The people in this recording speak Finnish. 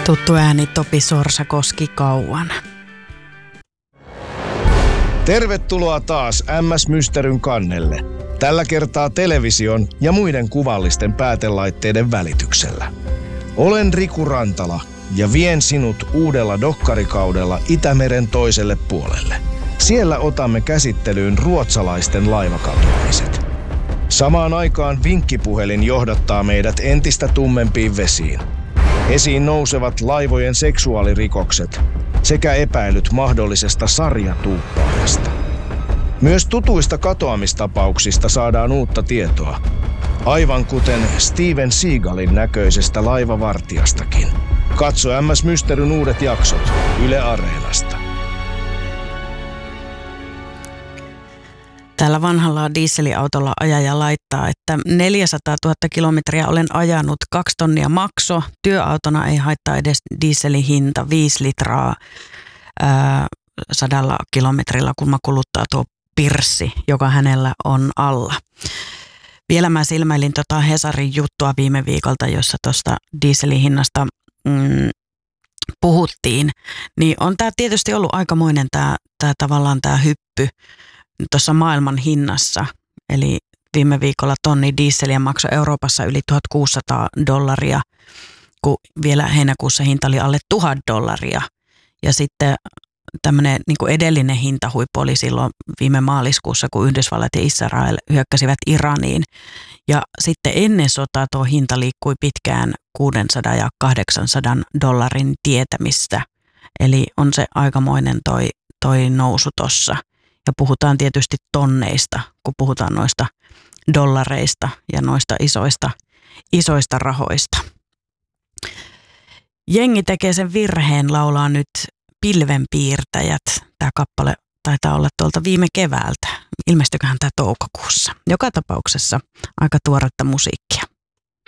Tuttu ääni Topi Sorsakoski kauan. Tervetuloa taas MS Mysteryn kannelle. Tällä kertaa television ja muiden kuvallisten päätelaitteiden välityksellä. Olen Riku Rantala ja vien sinut uudella dokkarikaudella Itämeren toiselle puolelle. Siellä otamme käsittelyyn ruotsalaisten laivakatoamiset. Samaan aikaan vinkkipuhelin johdattaa meidät entistä tummempiin vesiin. Esiin nousevat laivojen seksuaalirikokset sekä epäilyt mahdollisesta sarjatuuppaajasta. Myös tutuista katoamistapauksista saadaan uutta tietoa, aivan kuten Steven Seagalin näköisestä laivavartijastakin. Katso MS Mysteryn uudet jaksot Yle Areenasta. Tällä vanhalla dieselautolla ajaja laittaa, että 400 000 kilometriä olen ajanut, 2 tonnia makso. Työautona ei haittaa edes dieselin hinta, 5 litraa 100 kilometrillä, kun mä kuluttaa tuo pirssi, joka hänellä on alla. Vielä mä silmäilin Hesarin juttua viime viikolta, jossa tuosta dieselin hinnasta puhuttiin. Niin on tämä tietysti ollut aikamoinen tavallaan tämä hyppy tuossa maailman hinnassa. Eli viime viikolla tonni dieseliä maksoi Euroopassa yli $1,600, kun vielä heinäkuussa hinta oli alle $1,000. Ja sitten tämmöinen niin kuin edellinen hintahuippu oli silloin viime maaliskuussa, kun Yhdysvallat ja Israel hyökkäsivät Iraniin. Ja sitten ennen sotaa tuo hinta liikkui pitkään $600 ja $800 tietämistä. Eli on se aikamoinen toi nousu tossa. Ja puhutaan tietysti tonneista, kun puhutaan noista dollareista ja noista isoista rahoista. Jengi tekee sen virheen, laulaa nyt Pilvenpiirtäjät. Tämä kappale taitaa olla tuolta viime keväältä. Ilmestyiköhän tämä toukokuussa. Joka tapauksessa aika tuoretta musiikkia.